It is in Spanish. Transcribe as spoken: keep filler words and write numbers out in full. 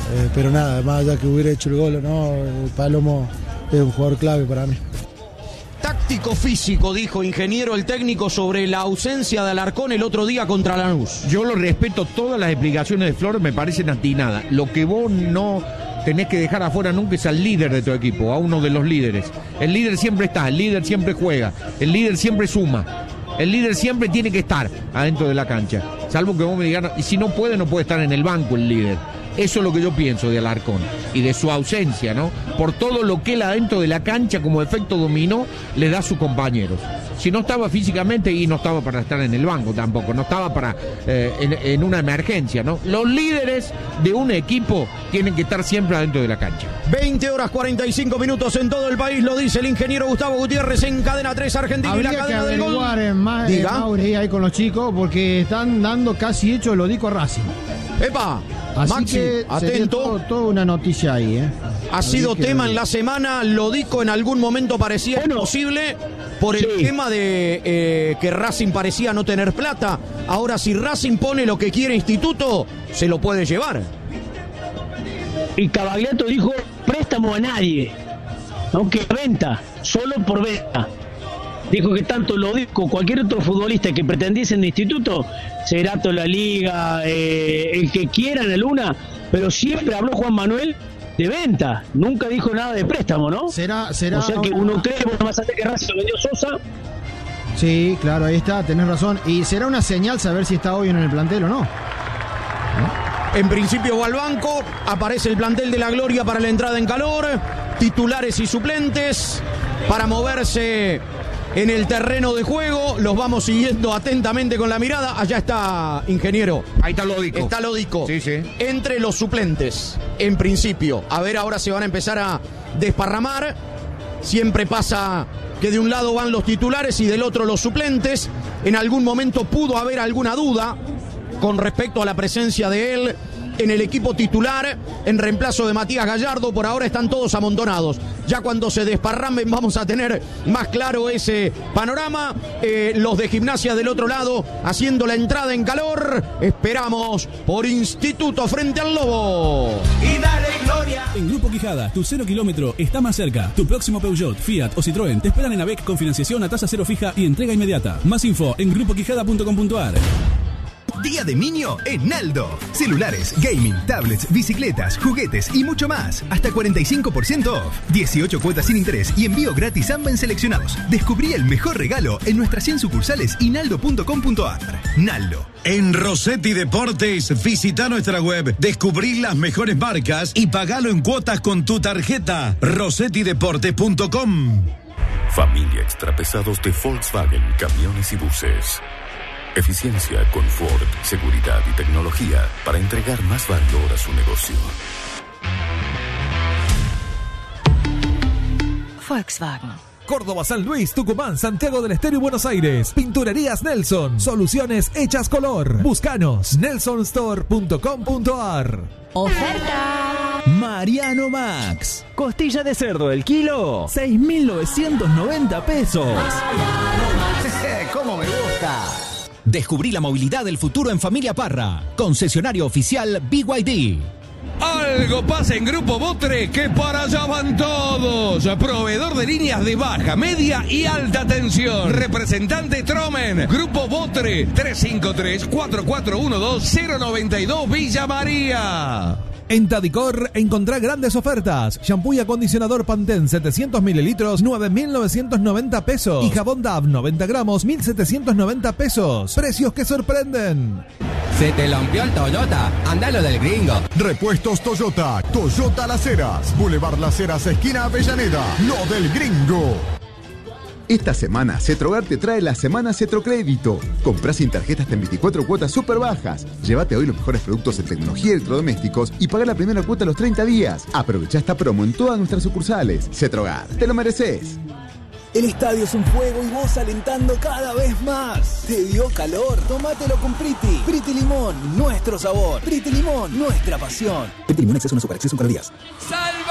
eh, pero nada, más allá que hubiera hecho el gol o no, el Palomo es un jugador clave para mí. Táctico físico, dijo Ingeniero el técnico sobre la ausencia de Alarcón el otro día contra Lanús. Yo lo respeto, todas las explicaciones de Flores me parecen atinadas. Lo que vos no tenés que dejar afuera nunca es al líder de tu equipo, a uno de los líderes. El líder siempre está, el líder siempre juega, el líder siempre suma. El líder siempre tiene que estar adentro de la cancha. Salvo que vos me digas, y si no puede, no puede estar en el banco el líder. Eso es lo que yo pienso de Alarcón y de su ausencia, ¿no? Por todo lo que él adentro de la cancha como efecto dominó le da a sus compañeros. Si no estaba físicamente y no estaba para estar en el banco tampoco, no estaba para eh, en, en una emergencia, ¿no? Los líderes de un equipo tienen que estar siempre adentro de la cancha. veinte horas cuarenta y cinco minutos en todo el país, lo dice el ingeniero Gustavo Gutiérrez en Cadena tres Argentina. Habría y la cadena que del gol. en más, Diga. eh, Mauri, ahí con los chicos, porque están dando casi hecho el Odico a Racing. Epa, Así Maxi, que atento. todo, toda una noticia ahí, ¿eh? Ha sido que... tema en la semana, lo dijo en algún momento, parecía bueno, imposible por el sí. tema de eh, que Racing parecía no tener plata. Ahora, si Racing pone lo que quiere Instituto, se lo puede llevar. Y Cavagliato dijo préstamo a nadie, aunque venta, solo por venta. Dijo que tanto lo dijo cualquier otro futbolista que pretendiese en el Instituto, Cerato, la Liga, eh, el que quiera en la Luna, pero siempre habló Juan Manuel de venta, nunca dijo nada de préstamo, ¿no? Será, será. O sea que uno cree, bueno, más allá que Racing lo vendió Sosa. Sí, claro, ahí está, tenés razón. Y será una señal saber si está hoy en el plantel o no. En principio va al banco, aparece el plantel de la Gloria para la entrada en calor, titulares y suplentes, para moverse en el terreno de juego. Los vamos siguiendo atentamente con la mirada. Allá está, ingeniero. Ahí está Lódico. Está Lódico. Sí, sí. Entre los suplentes, en principio. A ver, ahora se van a empezar a desparramar. Siempre pasa que de un lado van los titulares y del otro los suplentes. En algún momento pudo haber alguna duda con respecto a la presencia de él en el equipo titular, en reemplazo de Matías Gallardo. Por ahora están todos amontonados. Ya cuando se desparramen vamos a tener más claro ese panorama. Eh, los de Gimnasia del otro lado haciendo la entrada en calor. Esperamos por Instituto frente al Lobo. Y dale gloria. En Grupo Quijada, tu cero kilómetro está más cerca. Tu próximo Peugeot, Fiat o Citroën te esperan en AVEC con financiación a tasa cero fija y entrega inmediata. Más info en grupo quijada punto com punto a r. Día de niño en Naldo. Celulares, gaming, tablets, bicicletas, juguetes y mucho más. Hasta cuarenta y cinco por ciento off. dieciocho cuotas sin interés y envío gratis a ambas seleccionados. Descubrí el mejor regalo en nuestras cien sucursales y naldo punto com punto a r. Naldo. En Rossetti Deportes, visita nuestra web, descubrí las mejores marcas y pagalo en cuotas con tu tarjeta. rossetti deportes punto com. Familia Extrapesados de Volkswagen Camiones y Buses. Eficiencia, confort, seguridad y tecnología para entregar más valor a su negocio. Volkswagen. Córdoba, San Luis, Tucumán, Santiago del Estero y Buenos Aires. Pinturerías Nelson. Soluciones hechas color. Búscanos. nelson store punto com punto a r. ¡Oferta! Mariano Max. Costilla de cerdo el kilo. seis mil novecientos noventa pesos. Mariano Max. ¡Cómo me gusta! Descubrí la movilidad del futuro en Familia Parra. Concesionario oficial B Y D. Algo pasa en Grupo Botre, que para allá van todos. Proveedor de líneas de baja, media y alta tensión. Representante Tromen. Grupo Botre, tres cinco tres, cuatro cuatro uno dos, cero nueve dos Villa María. En Tadicor encontrá grandes ofertas. Shampoo y acondicionador Pantene setecientos mililitros, nueve mil novecientos noventa pesos. Y jabón Dove noventa gramos, mil setecientos noventa pesos. Precios que sorprenden. ¿Se te lampió el Toyota? Andalo del gringo. Repuestos Toyota. Toyota Las Heras. Boulevard Las Heras, esquina Avellaneda. Lo del gringo. Esta semana, Cetrogar te trae la Semana Cetrocrédito. Comprá sin tarjeta hasta en veinticuatro cuotas súper bajas. Llévate hoy los mejores productos en tecnología y electrodomésticos y paga la primera cuota a los treinta días. Aprovecha esta promo en todas nuestras sucursales. Cetrogar, te lo mereces. El estadio es un fuego y vos alentando cada vez más. ¿Te dio calor? Tómatelo con Priti. Priti Limón, nuestro sabor. Priti Limón, nuestra pasión. Priti Limón, exceso no azúcar, exceso en calorías.